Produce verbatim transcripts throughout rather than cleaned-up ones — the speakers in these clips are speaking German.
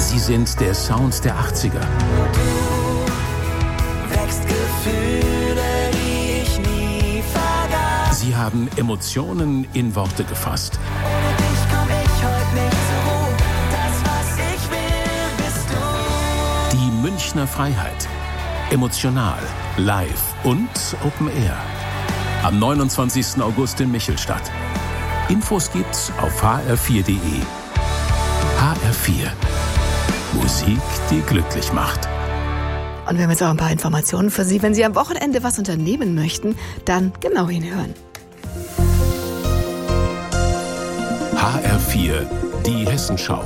Sie sind der Sound der achtziger. Du wächst Gefühle, die ich nie vergaß. Sie haben Emotionen in Worte gefasst. Ohne dich komm ich heute nicht zur Ruhe. Das, was ich will, bist du. Die Münchner Freiheit. Emotional, live und Open Air. Am neunundzwanzigsten August in Michelstadt. Infos gibt's auf h r vier punkt d e. H R vier. Musik, die glücklich macht. Und wir haben jetzt auch ein paar Informationen für Sie. Wenn Sie am Wochenende was unternehmen möchten, dann genau hinhören. H R vier, die Hessenschau.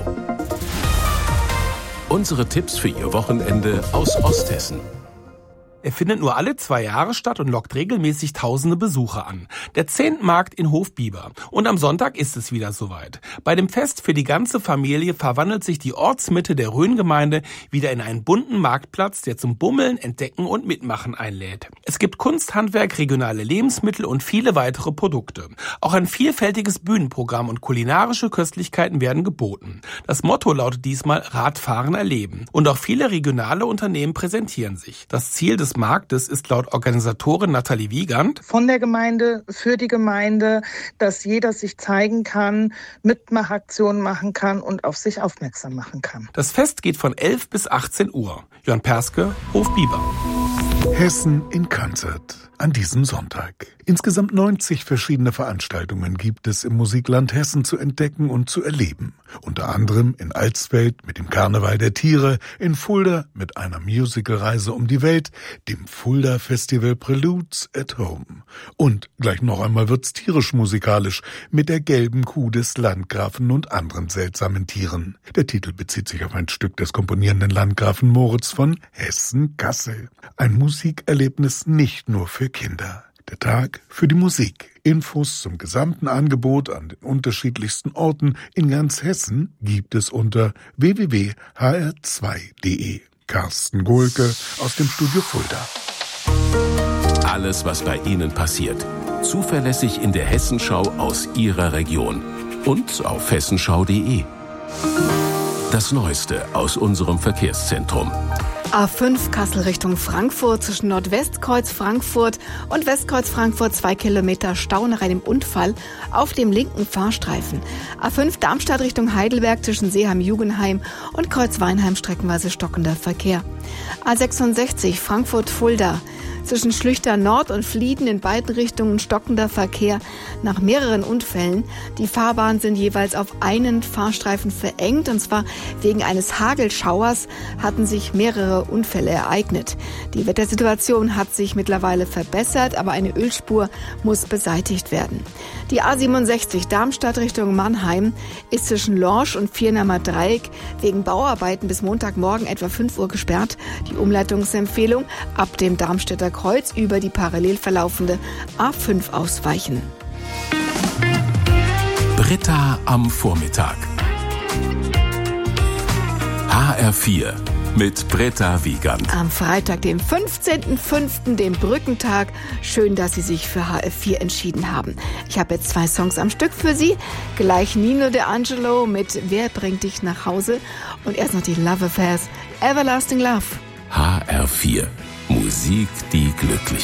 Unsere Tipps für Ihr Wochenende aus Osthessen. Er findet nur alle zwei Jahre statt und lockt regelmäßig tausende Besucher an. Der Zehntmarkt in Hofbieber. Und am Sonntag ist es wieder soweit. Bei dem Fest für die ganze Familie verwandelt sich die Ortsmitte der Rhöngemeinde wieder in einen bunten Marktplatz, der zum Bummeln, Entdecken und Mitmachen einlädt. Es gibt Kunst, Handwerk, regionale Lebensmittel und viele weitere Produkte. Auch ein vielfältiges Bühnenprogramm und kulinarische Köstlichkeiten werden geboten. Das Motto lautet diesmal Radfahren erleben. Und auch viele regionale Unternehmen präsentieren sich. Das Ziel des Marktes ist laut Organisatorin Nathalie Wiegand von der Gemeinde, für die Gemeinde, dass jeder sich zeigen kann, Mitmachaktionen machen kann und auf sich aufmerksam machen kann. Das Fest geht von elf bis achtzehn Uhr. Jörn Perske, Hofbieber. Hessen in Konzert an diesem Sonntag. Insgesamt neunzig verschiedene Veranstaltungen gibt es im Musikland Hessen zu entdecken und zu erleben. Unter anderem in Alsfeld mit dem Karneval der Tiere, in Fulda mit einer Musicalreise um die Welt, dem Fulda Festival Preludes at Home. Und gleich noch einmal wird's tierisch musikalisch mit der gelben Kuh des Landgrafen und anderen seltsamen Tieren. Der Titel bezieht sich auf ein Stück des komponierenden Landgrafen Moritz von Hessen-Kassel. Ein Musikerlebnis nicht nur für Kinder. Der Tag für die Musik. Infos zum gesamten Angebot an den unterschiedlichsten Orten in ganz Hessen gibt es unter w w w punkt h r zwei punkt d e. Carsten Gohlke aus dem Studio Fulda. Alles, was bei Ihnen passiert. Zuverlässig in der Hessenschau aus Ihrer Region. Und auf hessenschau punkt d e. Das Neueste aus unserem Verkehrszentrum. A fünf Kassel Richtung Frankfurt zwischen Nordwestkreuz Frankfurt und Westkreuz Frankfurt zwei Kilometer Stau nach einem Unfall auf dem linken Fahrstreifen. A fünf Darmstadt Richtung Heidelberg zwischen Seeheim-Jugenheim und Kreuz-Weinheim streckenweise stockender Verkehr. A sechsundsechzig Frankfurt-Fulda zwischen Schlüchter Nord und Flieden in beiden Richtungen stockender Verkehr nach mehreren Unfällen. Die Fahrbahnen sind jeweils auf einen Fahrstreifen verengt, und zwar wegen eines Hagelschauers hatten sich mehrere Unfälle ereignet. Die Wettersituation hat sich mittlerweile verbessert, aber eine Ölspur muss beseitigt werden. Die A siebenundsechzig Darmstadt Richtung Mannheim ist zwischen Lorsch und Viernahmer Dreieck wegen Bauarbeiten bis Montagmorgen etwa fünf Uhr gesperrt. Die Umleitungsempfehlung: ab dem Darmstädter Kreuz über die parallel verlaufende A fünf ausweichen. Britta am Vormittag. H R vier mit Britta Wiegand. Am Freitag, dem fünfzehnten fünften, dem Brückentag. Schön, dass Sie sich für H R vier entschieden haben. Ich habe jetzt zwei Songs am Stück für Sie. Gleich Nino De Angelo mit Wer bringt dich nach Hause? Und erst noch die Love Affairs, Everlasting Love. H R vier. Musik, die glücklich